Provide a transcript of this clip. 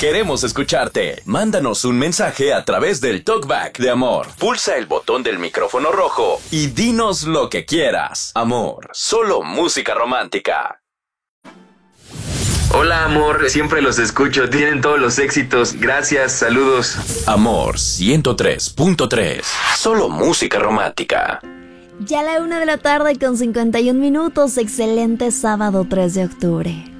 Queremos escucharte. Mándanos un mensaje a través del Talkback de Amor. Pulsa el botón del micrófono rojo y dinos lo que quieras. Amor, solo música romántica. Hola, amor, siempre los escucho, tienen todos los éxitos. Gracias, saludos. Amor 103.3. Solo música romántica. Ya a la 1 de la tarde con 51 minutos. Excelente sábado 3 de octubre.